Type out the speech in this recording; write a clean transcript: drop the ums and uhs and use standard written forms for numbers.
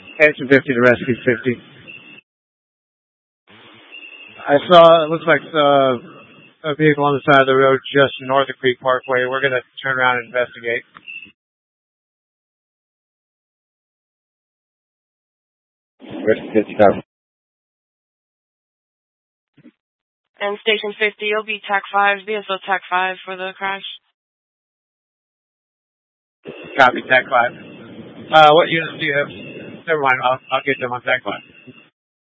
Station 50 to Rescue 50. I saw, it looks like a vehicle on the side of the road just north of Creek Parkway. We're going to turn around and investigate. Rescue 50, copy. And Station 50, you'll be TAC 5, BSO TAC 5 for the crash. Copy, TAC 5. What units do you have? Never mind, I'll get them on TAC 5.